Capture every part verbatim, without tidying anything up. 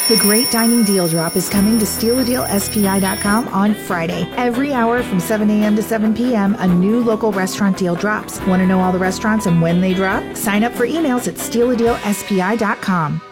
The Great Dining Deal Drop is coming to steal a deal S P I dot com on Friday. Every hour from seven a.m. to seven p.m., a new local restaurant deal drops. Want to know all the restaurants and when they drop? Sign up for emails at steal a deal S P I dot com.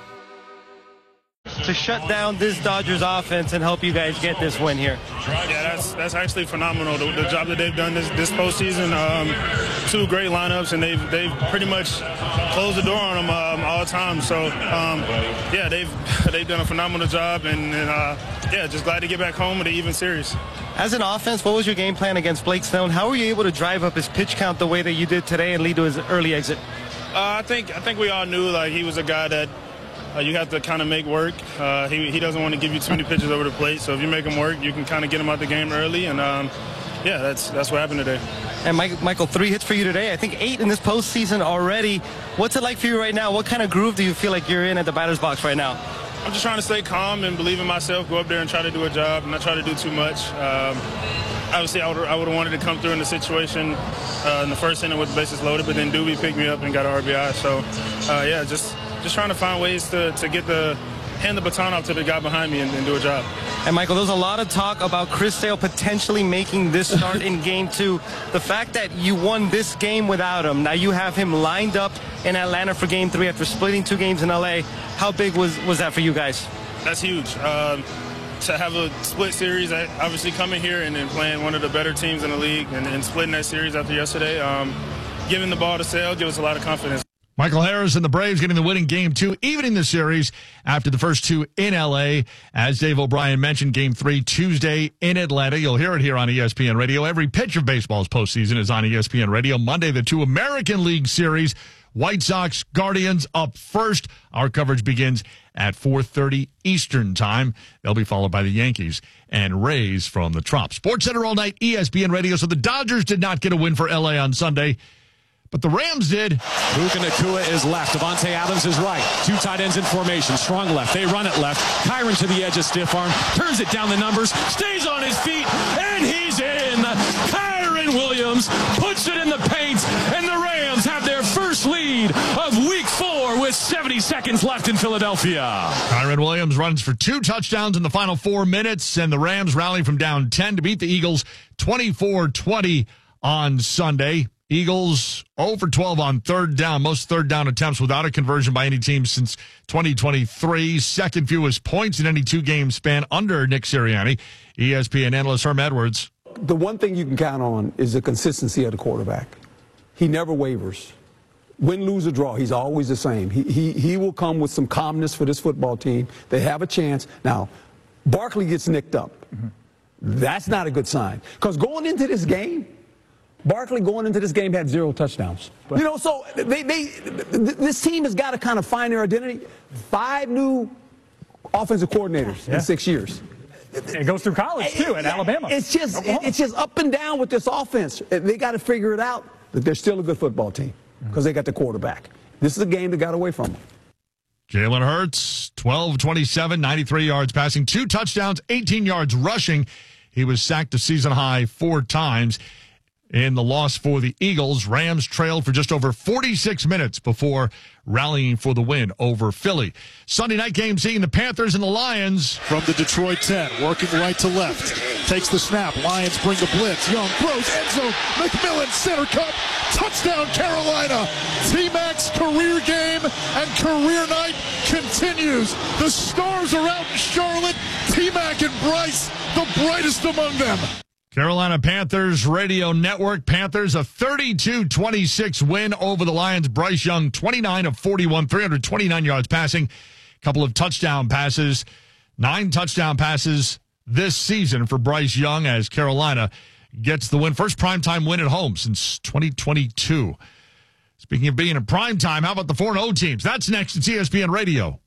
To shut down this Dodgers offense and help you guys get this win here. Yeah, that's that's actually phenomenal. The, the job that they've done this this postseason, um, two great lineups, and they've they've pretty much closed the door on them um, all the time. So um, yeah, they've they've done a phenomenal job, and, and uh, yeah, just glad to get back home with an even series. As an offense, what was your game plan against Blake Snell? How were you able to drive up his pitch count the way that you did today and lead to his early exit? Uh, I think I think we all knew like he was a guy that. Uh, you have to kind of make work. Uh, he, he doesn't want to give you too many pitches over the plate, so if you make him work, you can kind of get him out the game early, and um, yeah, that's that's what happened today. And Mike, Michael, three hits for you today. I think eight in this postseason already. What's it like for you right now? What kind of groove do you feel like you're in at the batter's box right now? I'm just trying to stay calm and believe in myself, go up there and try to do a job, and not try to do too much. Um, obviously, I would I would have wanted to come through in the situation uh, in the first inning with the bases loaded, but then Doobie picked me up and got an R B I. So, uh, yeah, just just trying to find ways to, to get the hand the baton off to the guy behind me and, and do a job. And Michael, there's a lot of talk about Chris Sale potentially making this start in game two. The fact that you won this game without him, now you have him lined up in Atlanta for game three after splitting two games in L A. How big was, was that for you guys? That's huge. Um, to have a split series, obviously coming here and then playing one of the better teams in the league and, and splitting that series after yesterday, um, giving the ball to Sale gives us a lot of confidence. Michael Harris and the Braves getting the win in game two, evening the series after the first two in L A. As Dave O'Brien mentioned, game three Tuesday in Atlanta. You'll hear it here on E S P N Radio. Every pitch of baseball's postseason is on E S P N Radio. Monday, the two American League series, White Sox, Guardians up first. Our coverage begins at four thirty Eastern time. They'll be followed by the Yankees and Rays from the Trop. Sports Center all night, E S P N Radio. So the Dodgers did not get a win for L A on Sunday, but the Rams did. Puka Nacua is left. Devontae Adams is right. Two tight ends in formation. Strong left. They run it left. Kyron to the edge of stiff arm. Turns it down the numbers. Stays on his feet. And he's in. Kyron Williams puts it in the paint. And the Rams have their first lead of week four with seventy seconds left in Philadelphia. Kyron Williams runs for two touchdowns in the final four minutes. And the Rams rally from down ten to beat the Eagles twenty-four twenty on Sunday. Eagles zero for twelve on third down, most third down attempts without a conversion by any team since twenty twenty-three. Second fewest points in any two-game span under Nick Sirianni. E S P N analyst Herm Edwards. The one thing you can count on is the consistency of the quarterback. He never wavers. Win, lose, or draw, he's always the same. He, he, he will come with some calmness for this football team. They have a chance. Now, Barkley gets nicked up. Mm-hmm. That's not a good sign. Because going into this game, Barkley going into this game had zero touchdowns. You know, so they, they, this team has got to kind of find their identity. Five new offensive coordinators yeah. in six years. It goes through college, too, at Alabama. It's just, it's just up and down with this offense. They got to figure it out, but they're still a good football team because they got the quarterback. This is a game that got away from them. Jalen Hurts, twelve twenty-seven, ninety-three yards passing, two touchdowns, eighteen yards rushing. He was sacked a season high four times. In the loss for the Eagles, Rams trailed for just over forty-six minutes before rallying for the win over Philly. Sunday night game seeing the Panthers and the Lions. From the Detroit ten, working right to left. Takes the snap. Lions bring the blitz. Young throws, end zone. McMillan, center cut. Touchdown, Carolina. T-Mac's career game and career night continues. The stars are out in Charlotte. T-Mac and Bryce, the brightest among them. Carolina Panthers Radio Network. Panthers a thirty-two twenty-six win over the Lions. Bryce Young, twenty-nine of forty-one, three hundred twenty-nine yards passing. Couple of touchdown passes. Nine touchdown passes this season for Bryce Young as Carolina gets the win. First primetime win at home since twenty twenty-two. Speaking of being in primetime, how about the four and oh teams? That's next at E S P N Radio.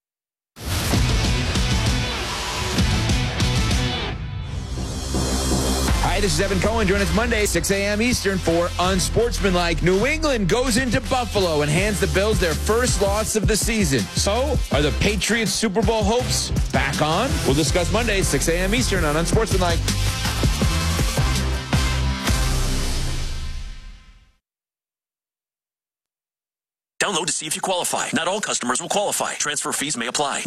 Hi, this is Evan Cohen. Join us Monday, six a.m. Eastern for Unsportsmanlike. New England goes into Buffalo and hands the Bills their first loss of the season. So, are the Patriots' Super Bowl hopes back on? We'll discuss Monday, six a.m. Eastern on Unsportsmanlike. Download to see if you qualify. Not all customers will qualify. Transfer fees may apply.